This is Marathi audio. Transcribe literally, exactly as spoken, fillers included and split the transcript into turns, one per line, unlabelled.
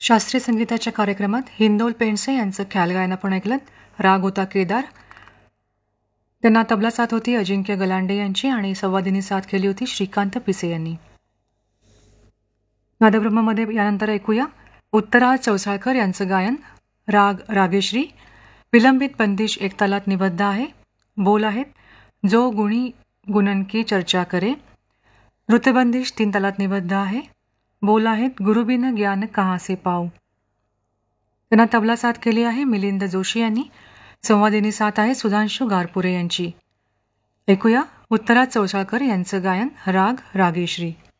शास्त्रीय संगीताच्या कार्यक्रमात हिंदोल पेंडसे यांचं ख्याल गायन आपण ऐकलं. राग होता केदार. त्यांना तबला साथ होती अजिंक्य गलांडे यांची आणि संवादिनी साथ केली होती श्रीकांत पिसे यांनी. नादब्रह्ममध्ये यानंतर ऐकूया उत्तरा चौसाळकर यांचं गायन. राग रागेश्री. विलंबित बंदिश एक तालात निबद्ध आहे. बोल आहेत जो गुणी गुणन की चर्चा करे. नृत्यबंदिश तीन तालात निबद्ध आहे. बोल आहेत गुरुबिन ज्ञान कहाँ से पाऊ. त्यांना तबला साथ केली आहे मिलिंद जोशी यांनी. संवादिनी साथ आहे सुधांशू गारपुरे यांची. ऐकूया उत्तरा चौसाळकर यांचं गायन राग रागेश्री.